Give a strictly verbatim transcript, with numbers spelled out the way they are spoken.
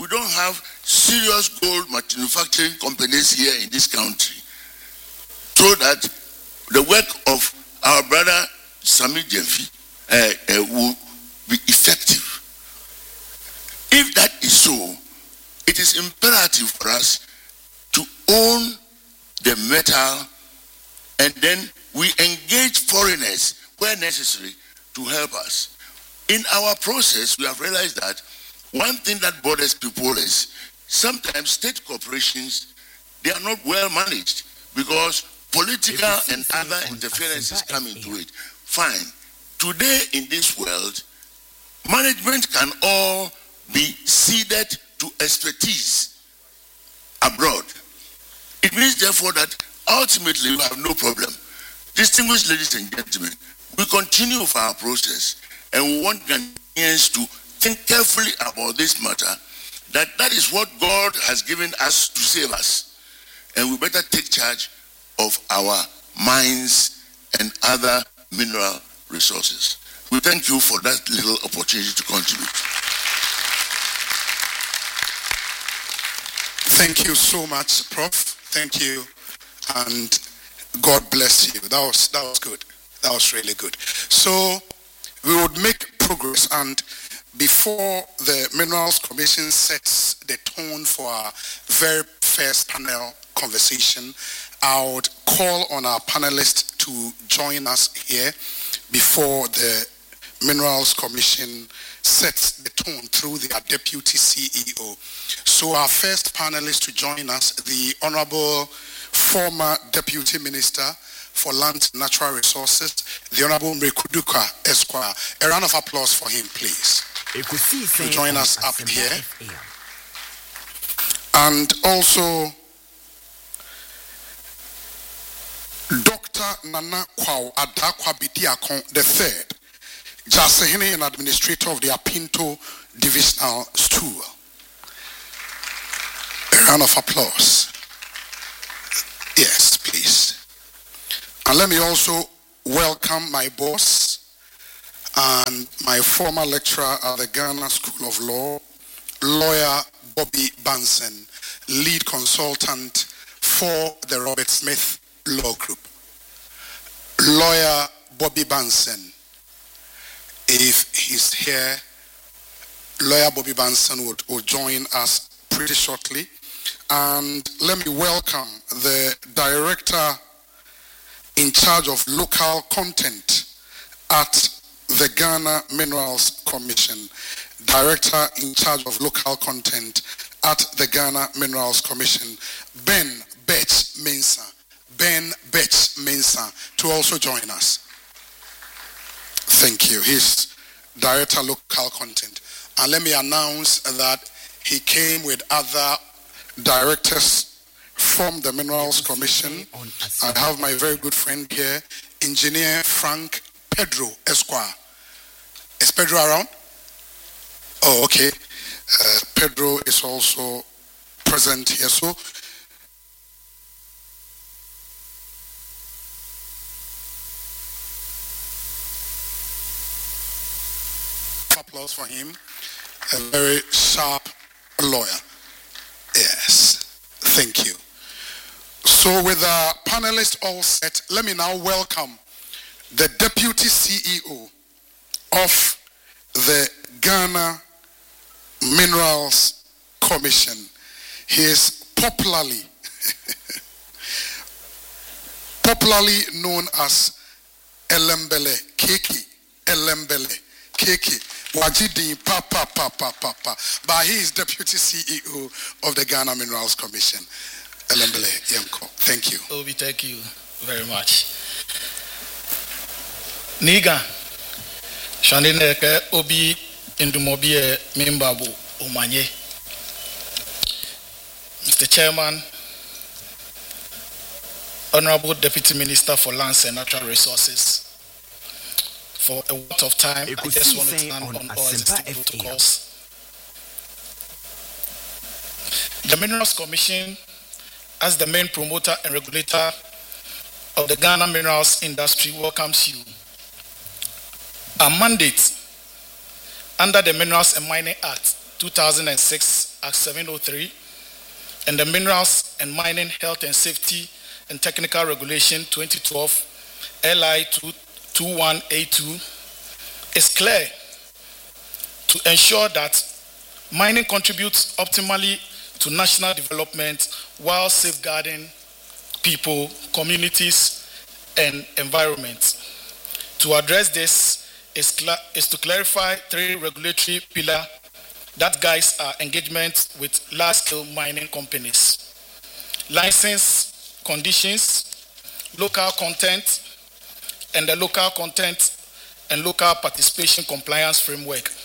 don't have serious gold manufacturing companies here in this country, so that the work of our brother Sammy Gyamfi uh, uh, will be effective. If that is so, it is imperative for us to own the metal, and then we engage foreigners where necessary to help us. In our process, we have realized that one thing that bothers people is sometimes state corporations, they are not well managed because political and other interferences come into it. Fine. Today in this world, management can all be ceded to expertise abroad. It means therefore that ultimately we have no problem. Distinguished ladies and gentlemen, we continue with our process, and we want Ghanaians to think carefully about this matter, that that is what God has given us to save us, and we better take charge of our mines and other mineral resources. We thank you for that little opportunity to contribute. Thank you so much, Prof. Thank you, and God bless you. That was that was good. That was really good. So we would make progress, and before the Minerals Commission sets the tone for our very first panel conversation, I would call on our panelists to join us here before the Minerals Commission sets the tone through their Deputy C E O. So our first panelist to join us, the Honorable former Deputy Minister for Land and Natural Resources, the Honorable Mrekuduka Esquire. A round of applause for him, please. To join us up here. And also Doctor Nana Kwao Adakwa Bidiakon the third, Jasehene and Administrator of the Apinto Divisional Stool. A round of applause. Yes, please. And let me also welcome my boss and my former lecturer at the Ghana School of Law, Lawyer Bobby Banson, lead consultant for the Robert Smith Law Group. Lawyer Bobby Banson, if he's here, Lawyer Bobby Banson would, would join us pretty shortly. And let me welcome the Director in charge of local content at the Ghana Minerals Commission, Director in charge of local content at the Ghana Minerals Commission, Ben Betch Mensah. Ben Betch Mensah to also join us. Thank you. He's Director Local Content. And let me announce that he came with other directors from the Minerals Commission. I have my very good friend here, Engineer Frank Pedro Esquire. Is Pedro around? Oh, okay. Uh, Pedro is also present here. So, applause for him. A very sharp lawyer. Yes. Thank you. So with our panelists all set, let me now welcome the Deputy C E O of the Ghana Minerals Commission. He is popularly popularly known as Elembele Keki. Elembele Keki. Wajidi pa pa pa pa pa pa. But he is Deputy C E O of the Ghana Minerals Commission. Elembele Yemko. Thank you. Obi, thank you very much. Niga, Shandineke Obi Indumobie Mimbabu Omanye. Mister Chairman, Honorable Deputy Minister for Lands and Natural Resources, for a lot of time, I just want to stand on, on all existing protocols. The Minerals Commission, as the main promoter and regulator of the Ghana minerals industry, welcomes you. Our mandate under the Minerals and Mining Act two thousand six Act seven oh three, and the Minerals and Mining Health and Safety and Technical Regulation twenty twelve, L I two twenty-one A two, is clear to ensure that mining contributes optimally to national development while safeguarding people, communities, and environment. To address this is, cl- is to clarify three regulatory pillars that guides our engagement with large-scale mining companies: license conditions, local content, and the local content and local participation compliance framework.